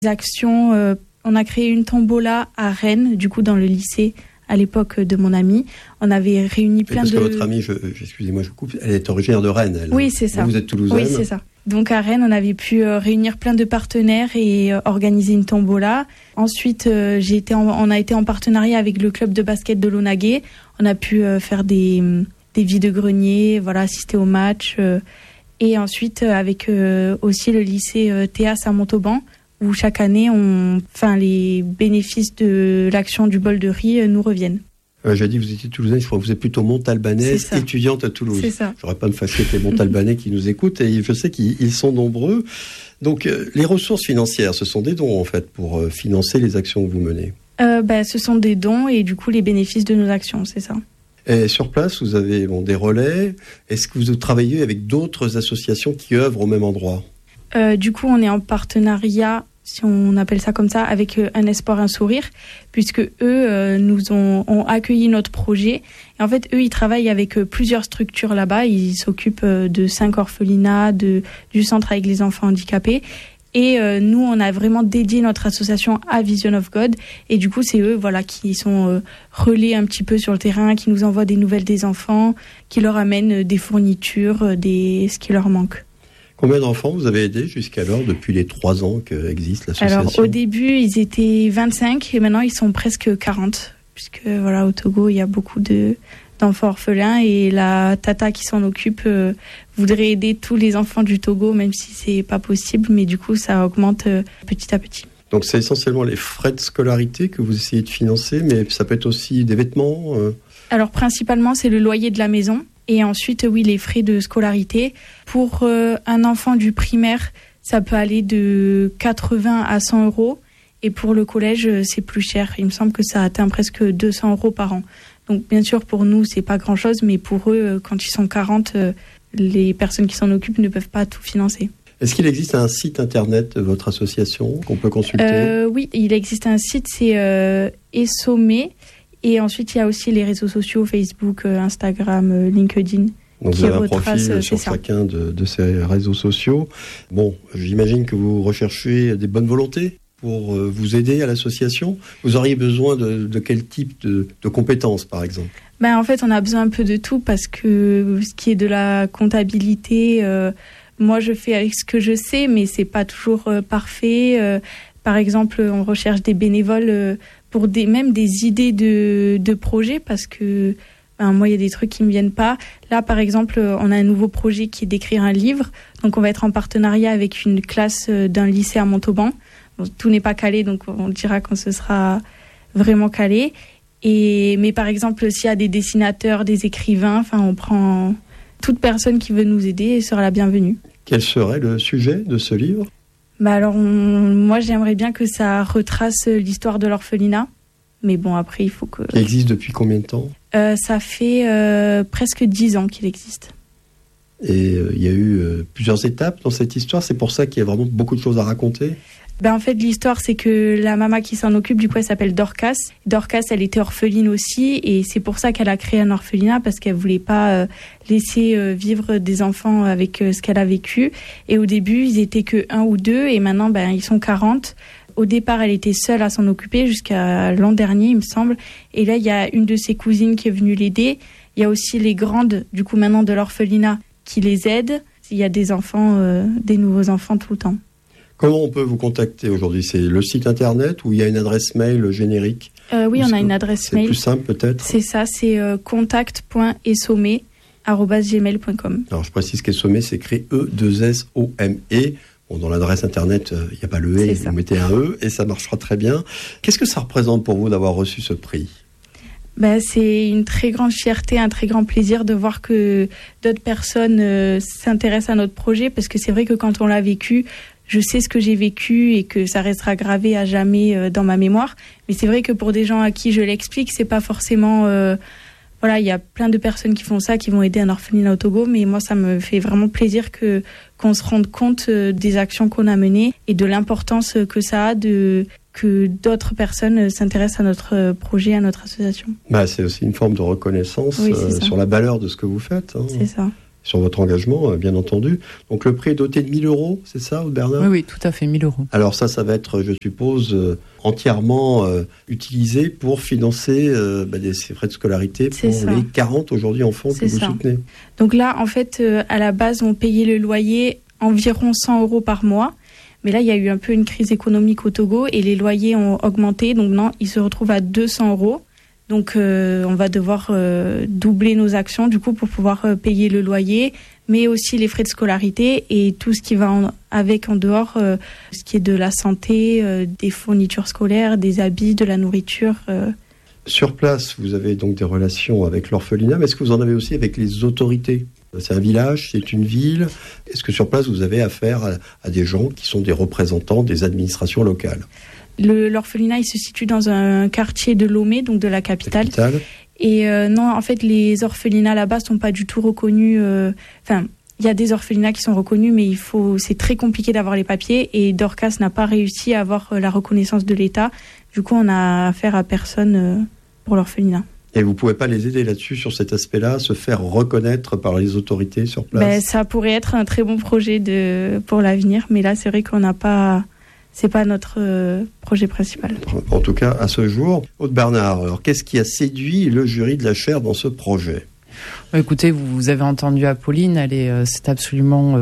actions. On a créé une tombola à Rennes, du coup dans le lycée à l'époque de mon amie. On avait réuni plein parce de... Parce que votre amie, excusez-moi, je coupe, elle est originaire de Rennes, elle. Oui, c'est ça. Vous êtes toulousaine. Oui, c'est ça. Donc à Rennes, on avait pu réunir plein de partenaires et organiser une tombola. Ensuite, on a été en partenariat avec le club de basket de Launaguet. On a pu faire des vide-greniers, voilà, assister aux matchs. Et ensuite, avec aussi le lycée Théas à Montauban, où chaque année, les bénéfices de l'action du bol de riz nous reviennent. J'ai dit, vous étiez toulousaine, je crois que vous êtes plutôt montalbanaise, étudiante à Toulouse. C'est ça. Je n'aurais pas me fâcher avec les montalbanais qui nous écoutent, et je sais qu'ils sont nombreux. Donc, les ressources financières, ce sont des dons, en fait, pour financer les actions que vous menez. Ce sont des dons et du coup, les bénéfices de nos actions, c'est ça. Et sur place, vous avez des relais. Est-ce que vous travaillez avec d'autres associations qui œuvrent au même endroit ? Du coup, on est en partenariat, si on appelle ça comme ça, avec Un Espoir, un Sourire, puisque eux nous ont accueilli notre projet. Et en fait, eux, ils travaillent avec plusieurs structures là-bas. Ils s'occupent de 5 orphelinats, du centre avec les enfants handicapés. Et nous, on a vraiment dédié notre association à Vision of God. Et du coup, c'est eux qui sont relais un petit peu sur le terrain, qui nous envoient des nouvelles des enfants, qui leur amènent des fournitures, ce qui leur manque. Combien d'enfants vous avez aidé jusqu'alors, depuis les 3 ans qu'existe l'association ? Alors, au début, ils étaient 25 et maintenant, ils sont presque 40. Puisque, au Togo, il y a beaucoup d'enfants orphelins et la tata qui s'en occupe voudrait aider tous les enfants du Togo, même si c'est pas possible. Mais du coup, ça augmente petit à petit. Donc, c'est essentiellement les frais de scolarité que vous essayez de financer, mais ça peut être aussi des vêtements Alors, principalement, c'est le loyer de la maison. Et ensuite, oui, les frais de scolarité. Pour un enfant du primaire, ça peut aller de 80 à 100 euros. Et pour le collège, c'est plus cher. Il me semble que ça atteint presque 200 euros par an. Donc, bien sûr, pour nous, c'est pas grand-chose. Mais pour eux, quand ils sont 40, les personnes qui s'en occupent ne peuvent pas tout financer. Est-ce qu'il existe un site internet de votre association qu'on peut consulter ? Oui, il existe un site, c'est Essomé. Et ensuite, il y a aussi les réseaux sociaux, Facebook, Instagram, LinkedIn. Donc vous avez un profil sur chacun de ces réseaux sociaux. Bon, j'imagine que vous recherchez des bonnes volontés pour vous aider à l'association. Vous auriez besoin de quel type de compétences, par exemple ? En fait, on a besoin un peu de tout parce que ce qui est de la comptabilité, moi, je fais avec ce que je sais, mais c'est pas toujours parfait. Par exemple, on recherche des bénévoles pour même des idées de projets parce que moi, il y a des trucs qui me viennent pas. Là, par exemple, on a un nouveau projet qui est d'écrire un livre. Donc, on va être en partenariat avec une classe d'un lycée à Montauban. Bon, tout n'est pas calé, donc on dira quand ce sera vraiment calé. Mais par exemple, s'il y a des dessinateurs, des écrivains, on prend toute personne qui veut nous aider et sera la bienvenue. Quel serait le sujet de ce livre ? Alors, moi, j'aimerais bien que ça retrace l'histoire de l'orphelinat. Mais bon, après, il faut que... Qui existe depuis combien de temps ? Ça fait presque 10 ans qu'il existe. Et il y a eu plusieurs étapes dans cette histoire. C'est pour ça qu'il y a vraiment beaucoup de choses à raconter. En fait, l'histoire, c'est que la maman qui s'en occupe, du coup, elle s'appelle Dorcas. Dorcas, elle était orpheline aussi. Et c'est pour ça qu'elle a créé un orphelinat, parce qu'elle voulait pas laisser vivre des enfants avec ce qu'elle a vécu. Et au début, ils étaient que 1 ou 2. Et maintenant, ils sont 40. Au départ, elle était seule à s'en occuper jusqu'à l'an dernier, il me semble. Et là, il y a une de ses cousines qui est venue l'aider. Il y a aussi les grandes, du coup, maintenant de l'orphelinat, qui les aident. Il y a des enfants, des nouveaux enfants tout le temps. Comment on peut vous contacter aujourd'hui ? C'est le site internet ou il y a une adresse mail générique ? Oui, on a une adresse mail. C'est plus simple peut-être ? C'est ça, c'est contact.essomé@gmail.com. Alors je précise qu'Essomé s'écrit E2SOME. Bon, dans l'adresse internet, il n'y a pas le E, vous mettez un E et ça marchera très bien. Qu'est-ce que ça représente pour vous d'avoir reçu ce prix ? C'est une très grande fierté, un très grand plaisir de voir que d'autres personnes s'intéressent à notre projet, parce que c'est vrai que quand on l'a vécu, je sais ce que j'ai vécu et que ça restera gravé à jamais dans ma mémoire. Mais c'est vrai que pour des gens à qui je l'explique, c'est pas forcément... il y a plein de personnes qui font ça, qui vont aider un orphelinat au Togo, mais moi, ça me fait vraiment plaisir qu'on se rende compte des actions qu'on a menées et de l'importance que ça a que d'autres personnes s'intéressent à notre projet, à notre association. C'est aussi une forme de reconnaissance sur la valeur de ce que vous faites. C'est ça. sur votre engagement, bien entendu. Donc le prix est doté de 1 000 €, c'est ça, Bernard ? Oui, tout à fait, 1 000 €. Alors ça va être, je suppose, entièrement utilisé pour financer ces frais de scolarité pour les 40 aujourd'hui enfants que vous soutenez. Donc là, en fait, à la base, on payait le loyer environ 100 € par mois. Mais là, il y a eu un peu une crise économique au Togo et les loyers ont augmenté. Donc non, ils se retrouvent à 200 €. Donc, on va devoir doubler nos actions du coup pour pouvoir payer le loyer, mais aussi les frais de scolarité et tout ce qui va avec en dehors, ce qui est de la santé, des fournitures scolaires, des habits, de la nourriture. Sur place, vous avez donc des relations avec l'orphelinat, mais est-ce que vous en avez aussi avec les autorités ? C'est un village, c'est une ville. Est-ce que sur place, vous avez affaire à des gens qui sont des représentants des administrations locales ? L'orphelinat, il se situe dans un quartier de Lomé, donc de la capitale. Et non, en fait, les orphelinats là-bas sont pas du tout reconnus. Il y a des orphelinats qui sont reconnus, mais c'est très compliqué d'avoir les papiers. Et Dorcas n'a pas réussi à avoir la reconnaissance de l'État. Du coup, on a affaire à personne pour l'orphelinat. Et vous ne pouvez pas les aider là-dessus, sur cet aspect-là, se faire reconnaître par les autorités sur place ? Ça pourrait être un très bon projet pour l'avenir, mais là, c'est vrai qu'on n'a pas... C'est pas notre projet principal. En tout cas, à ce jour. Aude Bernard, alors qu'est-ce qui a séduit le jury de la chaire dans ce projet ? Écoutez, vous avez entendu Apolline, c'est absolument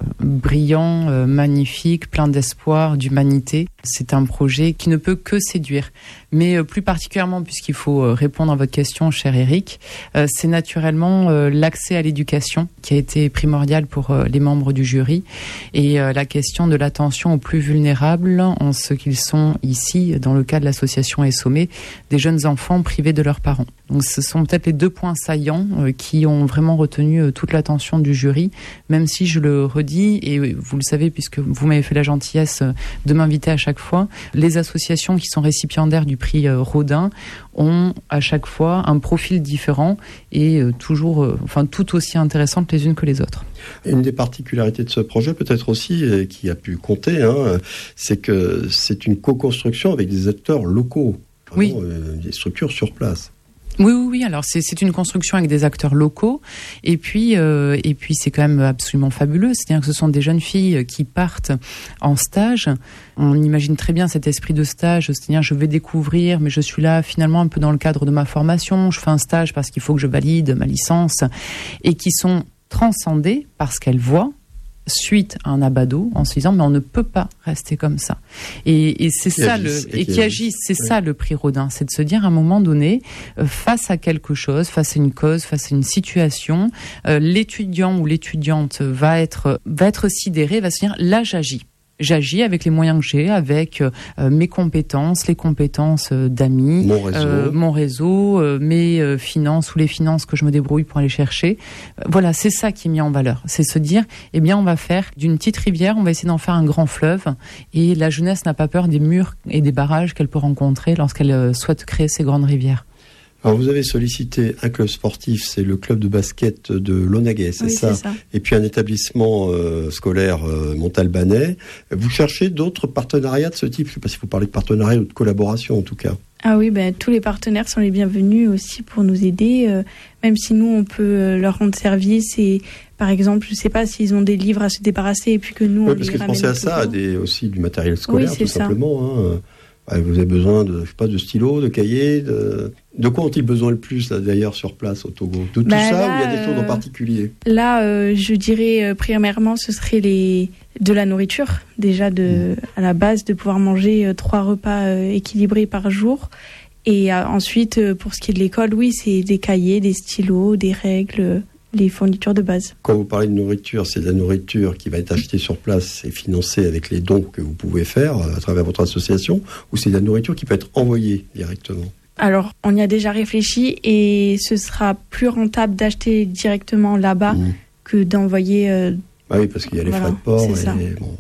brillant, magnifique, plein d'espoir, d'humanité. C'est un projet qui ne peut que séduire. Mais plus particulièrement, puisqu'il faut répondre à votre question, cher Eric, c'est naturellement l'accès à l'éducation qui a été primordial pour les membres du jury et la question de l'attention aux plus vulnérables en ce qu'ils sont ici, dans le cas de l'association Essomé, des jeunes enfants privés de leurs parents. Donc ce sont peut-être les 2 points saillants qui ont vraiment retenu toute l'attention du jury, même si je le redis, et vous le savez puisque vous m'avez fait la gentillesse de m'inviter à chaque fois, les associations qui sont récipiendaires du prix Rodin ont à chaque fois un profil différent et toujours, tout aussi intéressantes les unes que les autres. Une des particularités de ce projet, peut-être aussi, qui a pu compter, c'est que c'est une co-construction avec des acteurs locaux, vraiment, des structures sur place. Oui. Alors c'est une construction avec des acteurs locaux et puis c'est quand même absolument fabuleux. C'est-à-dire que ce sont des jeunes filles qui partent en stage. On imagine très bien cet esprit de stage. C'est-à-dire je vais découvrir, mais je suis là finalement un peu dans le cadre de ma formation. Je fais un stage parce qu'il faut que je valide ma licence et qui sont transcendées parce qu'elles voient suite à un abadeau en se disant mais on ne peut pas rester comme ça et c'est ça qui agissent, c'est ça le prix Rodin, c'est de se dire à un moment donné face à quelque chose, face à une cause, face à une situation, l'étudiant ou l'étudiante va être sidéré, va se dire là j'agis avec les moyens que j'ai, avec mes compétences, les compétences d'amis, mon réseau, mes finances ou les finances que je me débrouille pour aller chercher. Voilà, c'est ça qui est mis en valeur. C'est se dire, on va faire d'une petite rivière, on va essayer d'en faire un grand fleuve. Et la jeunesse n'a pas peur des murs et des barrages qu'elle peut rencontrer lorsqu'elle souhaite créer ces grandes rivières. Alors vous avez sollicité un club sportif, c'est le club de basket de Launaguet, c'est ça. Et puis un établissement scolaire montalbanais. Vous cherchez d'autres partenariats de ce type ? Je ne sais pas si vous parlez de partenariat ou de collaboration en tout cas. Ah oui, tous les partenaires sont les bienvenus aussi pour nous aider, même si nous on peut leur rendre service et par exemple, je ne sais pas s'ils ont des livres à se débarrasser et puis que nous on parce les que je pensais à ça, aussi du matériel scolaire tout simplement. Vous avez besoin de stylos, de cahiers, de quoi ont-ils besoin le plus là, d'ailleurs sur place au Togo ? De tout ça ou il y a des choses en particulier ? Là, je dirais premièrement, ce serait de la nourriture. Déjà à la base, de pouvoir manger 3 repas équilibrés par jour. Et ensuite, pour ce qui est de l'école, oui, c'est des cahiers, des stylos, des règles, les fournitures de base. Quand vous parlez de nourriture, c'est de la nourriture qui va être achetée sur place et financée avec les dons que vous pouvez faire à travers votre association, ou c'est de la nourriture qui peut être envoyée directement ? Alors, on y a déjà réfléchi et ce sera plus rentable d'acheter directement là-bas que d'envoyer... oui, parce qu'il y a les frais de port.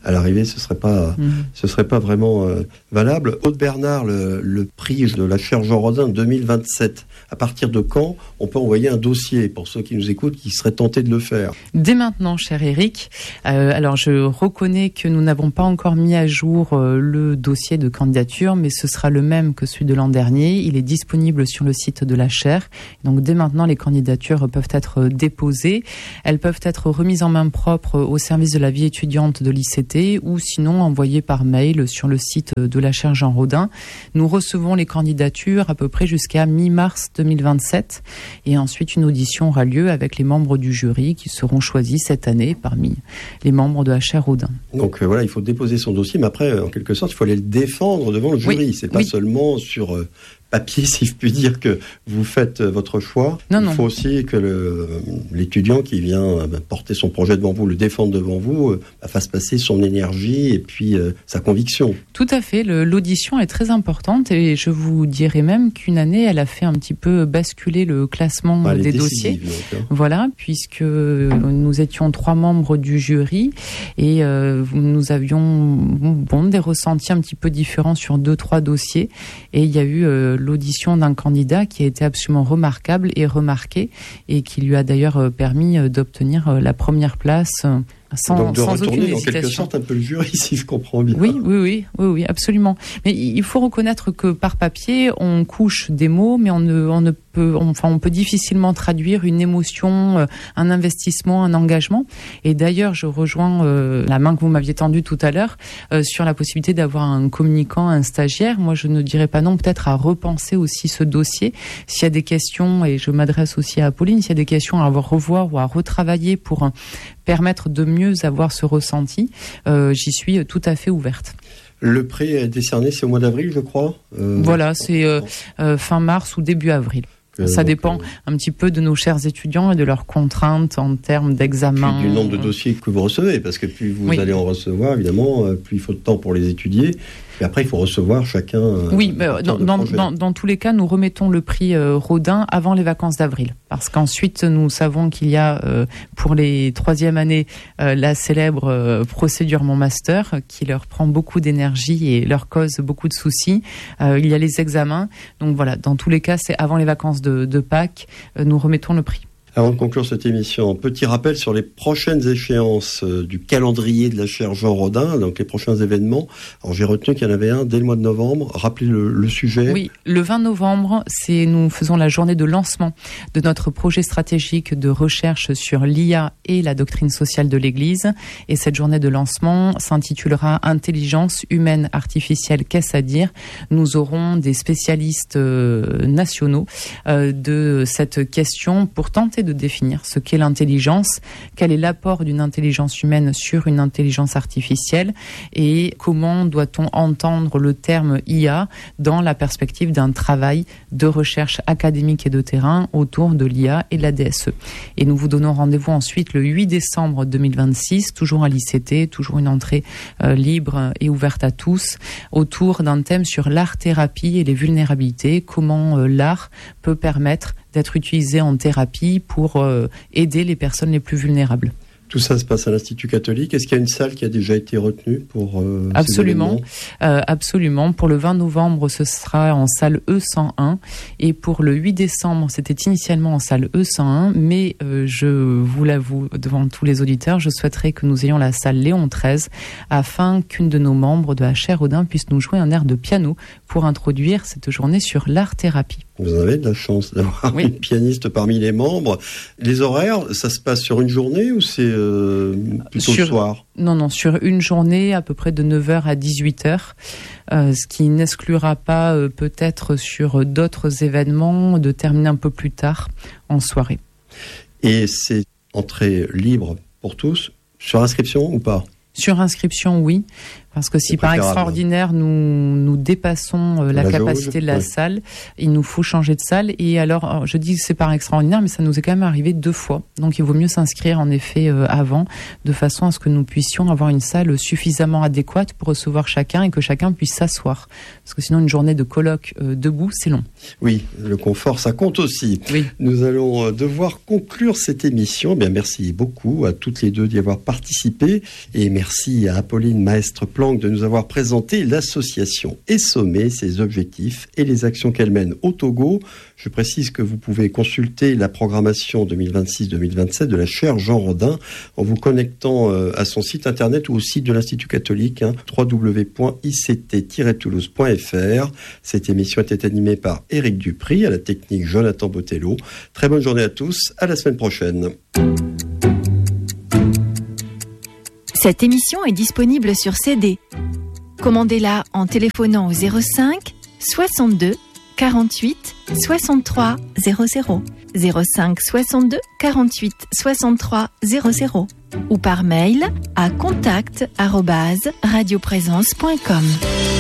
à l'arrivée, ce serait pas vraiment valable. Aude Bernard, le prix de la chaire Jean Rodin 2027. À partir de quand on peut envoyer un dossier pour ceux qui nous écoutent, qui seraient tentés de le faire? Dès maintenant, cher Éric. Alors, je reconnais que nous n'avons pas encore mis à jour le dossier de candidature, mais ce sera le même que celui de l'an dernier. Il est disponible sur le site de la chaire. Donc, dès maintenant, les candidatures peuvent être déposées. Elles peuvent être remises en main propre au service de la vie étudiante de l'ICT ou sinon envoyées par mail sur le site de la chaire Jean Rodin. Nous recevons les candidatures à peu près jusqu'à mi-mars 2027 et ensuite une audition aura lieu avec les membres du jury qui seront choisis cette année parmi les membres de la chaire Rodin. Donc voilà, il faut déposer son dossier, mais après, en quelque sorte, il faut aller le défendre devant le jury. C'est pas seulement sur papier, si je puis dire, que vous faites votre choix. Il faut aussi que l'étudiant qui vient porter son projet devant vous, le défendre devant vous, fasse passer son énergie et puis sa conviction. Tout à fait. L'audition est très importante et je vous dirais même qu'une année, elle a fait un petit peu basculer le classement des dossiers. Donc, voilà, puisque nous étions 3 membres du jury et nous avions des ressentis un petit peu différents sur 2-3 dossiers et il y a eu l'audition d'un candidat qui a été absolument remarquable et remarqué et qui lui a d'ailleurs permis d'obtenir la première place donc de sans retourner aucune en hésitation. quelque sorte un peu le jury, si je comprends bien. Oui, absolument. Mais il faut reconnaître que par papier, on couche des mots, mais on peut difficilement traduire une émotion, un investissement, un engagement. Et d'ailleurs, je rejoins la main que vous m'aviez tendue tout à l'heure sur la possibilité d'avoir un communicant, un stagiaire. Moi, je ne dirais pas non, peut-être à repenser aussi ce dossier. S'il y a des questions, et je m'adresse aussi à Apolline, s'il y a des questions à revoir ou à retravailler pour permettre de mieux avoir ce ressenti, j'y suis tout à fait ouverte. Le prix est décerné, c'est au mois d'avril, je crois. Voilà, c'est fin mars ou début avril. Ça dépend un petit peu de nos chers étudiants et de leurs contraintes en termes d'examen. Du nombre de dossiers que vous recevez, parce que plus vous allez en recevoir, évidemment, plus il faut de temps pour les étudier. Et après, il faut recevoir chacun. Dans tous les cas, nous remettons le prix Rodin avant les vacances d'avril. Parce qu'ensuite, nous savons qu'il y a, pour les 3e années, la célèbre procédure Mon Master, qui leur prend beaucoup d'énergie et leur cause beaucoup de soucis. Il y a les examens. Donc voilà, dans tous les cas, c'est avant les vacances de Pâques, nous remettons le prix. Avant de conclure cette émission, petit rappel sur les prochaines échéances du calendrier de la chaire Jean Rodin, donc les prochains événements. Alors j'ai retenu qu'il y en avait un dès le mois de novembre. Rappelez le sujet. Oui, le 20 novembre, nous faisons la journée de lancement de notre projet stratégique de recherche sur l'IA et la doctrine sociale de l'Église. Et cette journée de lancement s'intitulera Intelligence humaine artificielle, qu'est-ce à dire? Nous aurons des spécialistes nationaux de cette question pour tenter de définir ce qu'est l'intelligence, quel est l'apport d'une intelligence humaine sur une intelligence artificielle et comment doit-on entendre le terme IA dans la perspective d'un travail de recherche académique et de terrain autour de l'IA et de la DSE. Et nous vous donnons rendez-vous ensuite le 8 décembre 2026, toujours à l'ICT, toujours une entrée libre et ouverte à tous, autour d'un thème sur l'art-thérapie et les vulnérabilités, comment l'art peut permettre d'être utilisé en thérapie pour aider les personnes les plus vulnérables. Tout ça se passe à l'Institut catholique. Est-ce qu'il y a une salle qui a déjà été retenue pour Absolument, absolument. Pour le 20 novembre, ce sera en salle E101. Et pour le 8 décembre, c'était initialement en salle E101. Mais je vous l'avoue, devant tous les auditeurs, je souhaiterais que nous ayons la salle Léon XIII afin qu'une de nos membres de la chaire Rodin puisse nous jouer un air de piano pour introduire cette journée sur l'art-thérapie. Vous en avez de la chance d'avoir une pianiste parmi les membres. Les horaires, ça se passe sur une journée ou c'est plutôt le soir? Non, sur une journée, à peu près de 9h à 18h, ce qui n'exclura pas peut-être sur d'autres événements de terminer un peu plus tard en soirée. Et c'est entrée libre pour tous, sur inscription ou pas? Sur inscription, oui. Parce que si par extraordinaire nous dépassons la capacité de la salle, il nous faut changer de salle. Et alors, je dis que c'est par extraordinaire, mais ça nous est quand même arrivé 2 fois. Donc il vaut mieux s'inscrire en effet avant, de façon à ce que nous puissions avoir une salle suffisamment adéquate pour recevoir chacun et que chacun puisse s'asseoir. Parce que sinon, une journée de colloque debout, c'est long. Oui, le confort, ça compte aussi. Oui. Nous allons devoir conclure cette émission. Bien, merci beaucoup à toutes les deux d'y avoir participé. Et merci à Apolline Maestre-Planck de nous avoir présenté l'association Essomé, ses objectifs et les actions qu'elle mène au Togo. Je précise que vous pouvez consulter la programmation 2026-2027 de la chaire Jean Rodin en vous connectant à son site internet ou au site de l'Institut catholique, www.ict-toulouse.fr. Cette émission était animée par Éric Dupry, à la technique Jonathan Botello. Très bonne journée à tous, à la semaine prochaine. Cette émission est disponible sur CD. Commandez-la en téléphonant au 05 62 48 63 00, 05 62 48 63 00 ou par mail à contact@radioprésence.com.